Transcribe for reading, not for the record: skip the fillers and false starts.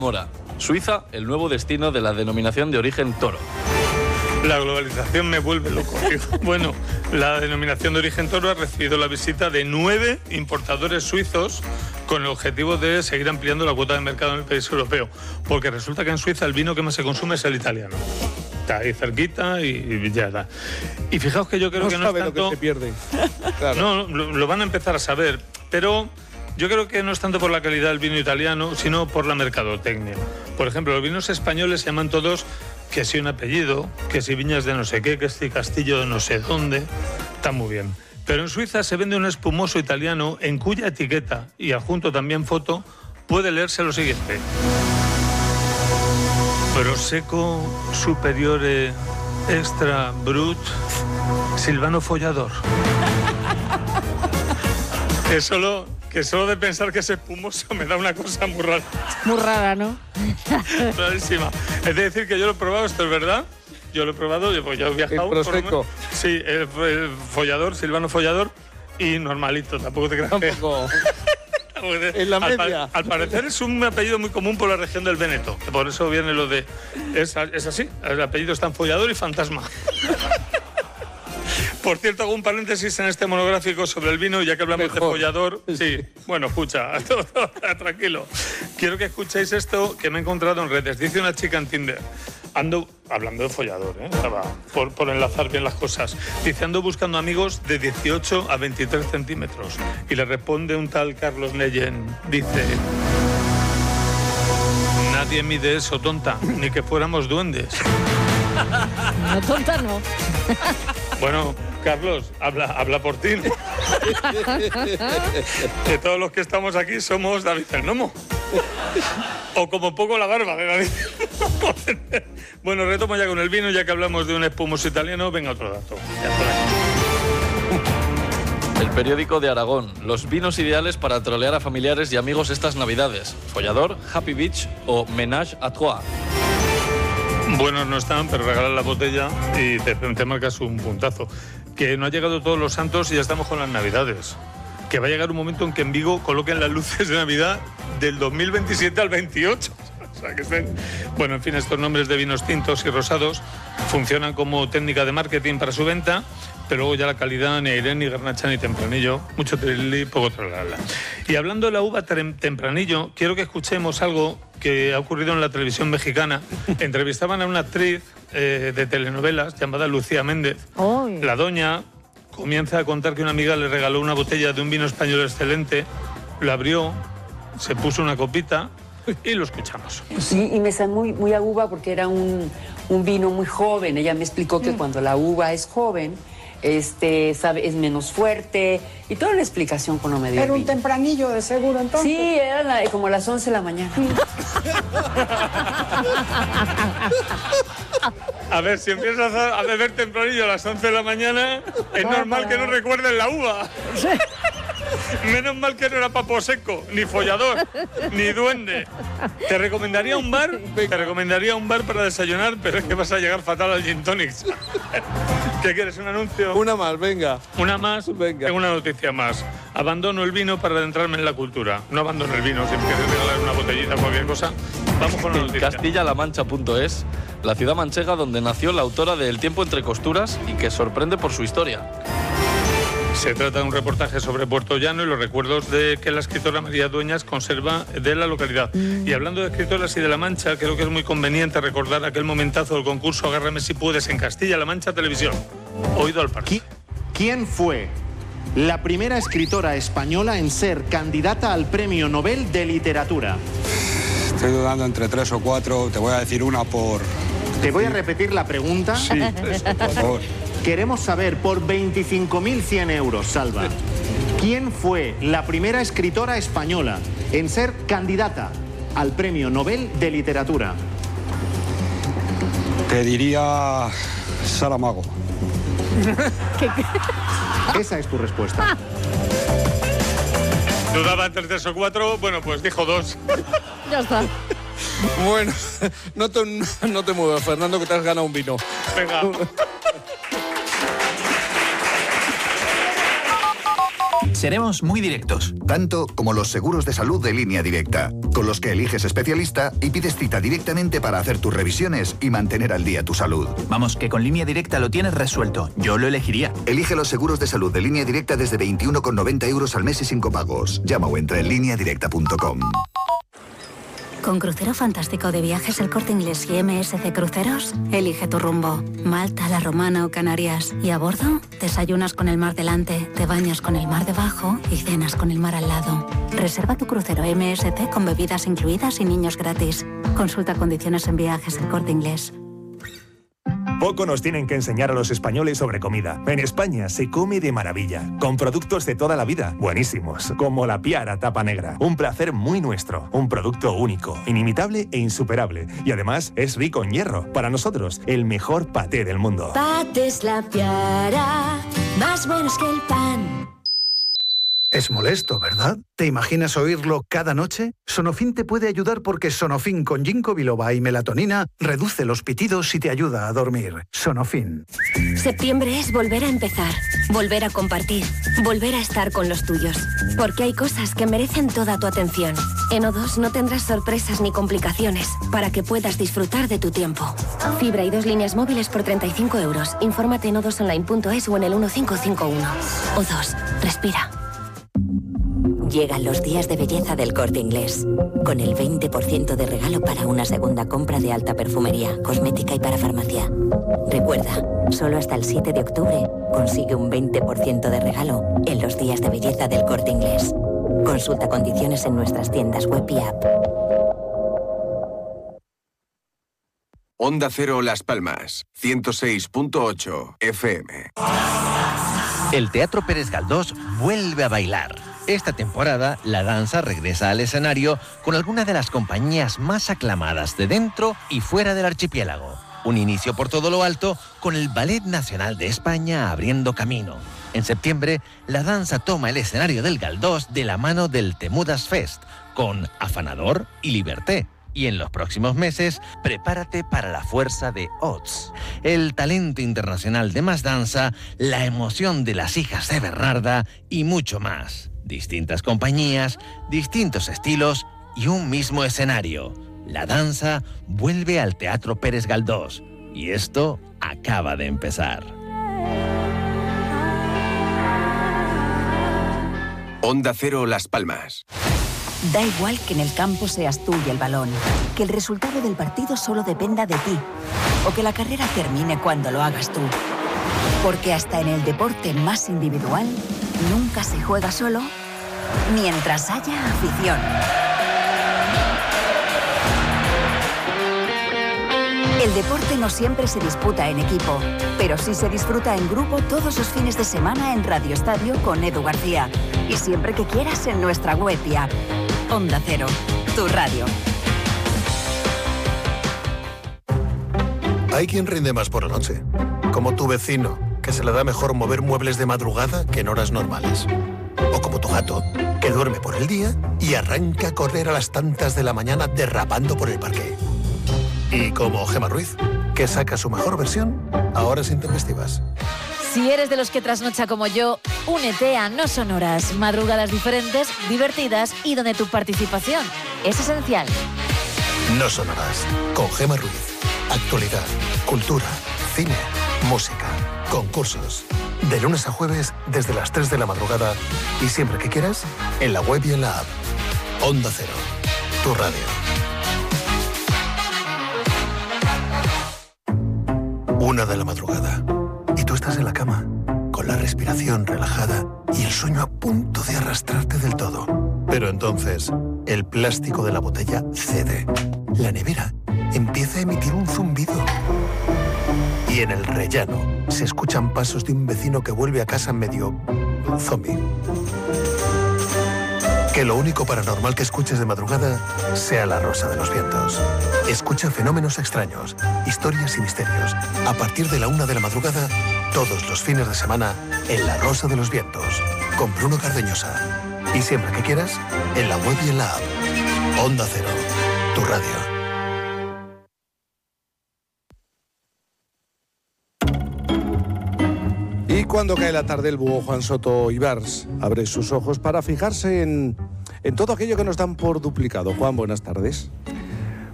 Mora, Suiza, el nuevo destino de la denominación de origen toro. La globalización me vuelve loco. Bueno, la denominación de origen toro ha recibido la visita de 9 importadores suizos con el objetivo de seguir ampliando la cuota de mercado en el país europeo, porque resulta que en Suiza el vino que más se consume es el italiano. Está ahí cerquita y ya está. Y fijaos que yo creo que no es tanto... lo que se pierde. No, Claro. lo van a empezar a saber, pero yo creo que no es tanto por la calidad del vino italiano, sino por la mercadotecnia. Por ejemplo, los vinos españoles se llaman todos que si un apellido, que si viñas de no sé qué, que si castillo de no sé dónde. Está muy bien. Pero en Suiza se vende un espumoso italiano en cuya etiqueta, y adjunto también foto, puede leerse lo siguiente: Prosecco Superiore Extra Brut Silvano Follador. Que solo de pensar que es espumoso me da una cosa muy rara. Muy rara, ¿no? Rarísima. Es decir, que yo lo he probado, esto es verdad. Yo lo he probado, yo he viajado. El Prosecco. Sí, el Follador, Silvano Follador, y normalito, tampoco te creas. Tampoco. En la media. Al parecer es un apellido muy común por la región del Véneto, que por eso viene lo de... Es así, el apellido está en Follador y Fantasma. Por cierto, hago un paréntesis en este monográfico sobre el vino, ya que hablamos de follador. Sí, bueno, escucha, tranquilo. Quiero que escuchéis esto que me he encontrado en redes. Dice una chica en Tinder, ando hablando de follador, por enlazar bien las cosas. Dice, ando buscando amigos de 18 a 23 centímetros. Y le responde un tal Carlos Neyen, dice... Nadie mide eso, tonta, ni que fuéramos duendes. No, tonta no. Bueno, Carlos, habla por ti, ¿no? Que todos los que estamos aquí somos David el Nomo. O como poco la barba de David. Bueno, retomo ya con el vino, ya que hablamos de un espumoso italiano. Venga, otro dato. El periódico de Aragón, los vinos ideales para trolear a familiares y amigos estas navidades. Follador, Happy Beach o Ménage à Trois. Buenos no están, pero regalan la botella y te marcas un puntazo. Que no ha llegado todos los santos y ya estamos con las navidades. Que va a llegar un momento en que en Vigo coloquen las luces de Navidad del 2027 al 28. O sea, que estén... Bueno, en fin, estos nombres de vinos tintos y rosados funcionan como técnica de marketing para su venta, pero luego ya la calidad, ni Airén, ni Garnacha, ni Tempranillo, mucho trilí, poco tralala. Y hablando de la uva Tempranillo, quiero que escuchemos algo que ha ocurrido en la televisión mexicana. Entrevistaban a una actriz de telenovelas llamada Lucía Méndez. Oy. La doña comienza a contar que una amiga le regaló una botella de un vino español excelente, la abrió, se puso una copita y lo escuchamos. Sí, y me sabe muy a uva porque era un vino muy joven. Ella me explicó que cuando la uva es joven, sabe, es menos fuerte y toda una explicación que no me dio. Era un tempranillo de seguro entonces. Sí, era como las 11 de la mañana. A ver, si empiezas a beber tempranillo a las 11 de la mañana, es normal que no recuerden la uva. Menos mal que no era papo seco, ni follador, ni duende. Te recomendaría un bar para desayunar, pero es que vas a llegar fatal al gin tonics. ¿Qué quieres, un anuncio? Una más, venga. Una más, Venga. tengo una noticia más. Abandono el vino para adentrarme en la cultura. No abandono el vino, si me quieres regalar una botellita o cualquier cosa. Vamos con la noticia. Castilla-La-Mancha.es, la ciudad manchega donde nació la autora de El tiempo entre costuras y que sorprende por su historia. Se trata de un reportaje sobre Puerto Llano y los recuerdos que la escritora María Dueñas conserva de la localidad. Y hablando de escritoras y de La Mancha, creo que es muy conveniente recordar aquel momentazo del concurso Agárrame si puedes en Castilla-La Mancha Televisión. Oído al parque. ¿Quién fue la primera escritora española en ser candidata al Premio Nobel de Literatura? Estoy dudando entre 3 o 4. Te voy a decir una por... Te voy a repetir la pregunta. Sí, por favor. Queremos saber por 25.100 euros, Salva, ¿quién fue la primera escritora española en ser candidata al Premio Nobel de Literatura? Te diría Saramago. Esa es tu respuesta. Dudaba entre 3 o 4, bueno, pues dijo 2. Ya está. Bueno, no te muevas, Fernando, que te has ganado un vino. Venga. Seremos muy directos. Tanto como los seguros de salud de Línea Directa, con los que eliges especialista y pides cita directamente para hacer tus revisiones y mantener al día tu salud. Vamos, que con Línea Directa lo tienes resuelto. Yo lo elegiría. Elige los seguros de salud de Línea Directa desde 21,90 € al mes y sin copagos. Llama o entra en lineadirecta.com. Con Crucero Fantástico de Viajes El Corte Inglés y MSC Cruceros, elige tu rumbo. Malta, La Romana o Canarias. Y a bordo, desayunas con el mar delante, te bañas con el mar debajo y cenas con el mar al lado. Reserva tu crucero MSC con bebidas incluidas y niños gratis. Consulta condiciones en Viajes El Corte Inglés. Poco nos tienen que enseñar a los españoles sobre comida. En España se come de maravilla, con productos de toda la vida, buenísimos, como la Piara tapa negra. Un placer muy nuestro, un producto único, inimitable e insuperable. Y además es rico en hierro. Para nosotros, el mejor paté del mundo. Patés La Piara, más buenos que el pan. Es molesto, ¿verdad? ¿Te imaginas oírlo cada noche? Sonofin te puede ayudar porque Sonofin con ginkgo biloba y melatonina reduce los pitidos y te ayuda a dormir. Sonofin. Septiembre es volver a empezar, volver a compartir, volver a estar con los tuyos. Porque hay cosas que merecen toda tu atención. En O2 no tendrás sorpresas ni complicaciones para que puedas disfrutar de tu tiempo. Fibra y 2 líneas móviles por 35 €. Infórmate en o2online.es o en el 1551. O2. Respira. Llegan los días de belleza del Corte Inglés, con el 20% de regalo para una segunda compra de alta perfumería, cosmética y para farmacia. Recuerda, solo hasta el 7 de octubre consigue un 20% de regalo en los días de belleza del Corte Inglés. Consulta condiciones en nuestras tiendas web y app. Onda Cero Las Palmas, 106.8 FM. El Teatro Pérez Galdós vuelve a bailar. Esta temporada, la danza regresa al escenario con algunas de las compañías más aclamadas de dentro y fuera del archipiélago. Un inicio por todo lo alto con el Ballet Nacional de España abriendo camino. En septiembre, la danza toma el escenario del Galdós de la mano del Temudas Fest, con Afanador y Liberté. Y en los próximos meses, prepárate para la fuerza de Ots, el talento internacional de Más Danza, la emoción de las hijas de Bernarda y mucho más. Distintas compañías, distintos estilos y un mismo escenario. La danza vuelve al Teatro Pérez Galdós y esto acaba de empezar. Onda Cero Las Palmas. Da igual que en el campo seas tú y el balón, que el resultado del partido solo dependa de ti, o que la carrera termine cuando lo hagas tú. Porque hasta en el deporte más individual, nunca se juega solo, mientras haya afición. El deporte no siempre se disputa en equipo, pero sí se disfruta en grupo todos los fines de semana en Radio Estadio con Edu García. Y siempre que quieras en nuestra web y app. Onda Cero, tu radio. Hay quien rinde más por la noche, como tu vecino, que se le da mejor mover muebles de madrugada que en horas normales. O como tu gato, que duerme por el día y arranca a correr a las tantas de la mañana derrapando por el parque. Y como Gemma Ruiz, que saca su mejor versión a horas intempestivas. Si eres de los que trasnocha como yo, únete a No Sonoras, madrugadas diferentes, divertidas y donde tu participación es esencial. No Sonoras, con Gemma Ruiz. Actualidad, cultura, cine, música, concursos. De lunes a jueves desde las 3 de la madrugada y siempre que quieras, en la web y en la app. Onda Cero, tu radio. 1 de la madrugada. Y tú estás en la cama, con la respiración relajada y el sueño a punto de arrastrarte del todo. Pero entonces, el plástico de la botella cede. La nevera empieza a emitir un zumbido. Y en el rellano se escuchan pasos de un vecino que vuelve a casa medio zombie. Que lo único paranormal que escuches de madrugada sea La Rosa de los Vientos. Escucha fenómenos extraños, historias y misterios. A partir de la 1 de la madrugada, todos los fines de semana, en La Rosa de los Vientos, con Bruno Cardeñosa. Y siempre que quieras, en la web y en la app. Onda Cero, tu radio. cuando cae la tarde, el búho Juan Soto Ibars abre sus ojos para fijarse en todo aquello que nos dan por duplicado. Juan, buenas tardes.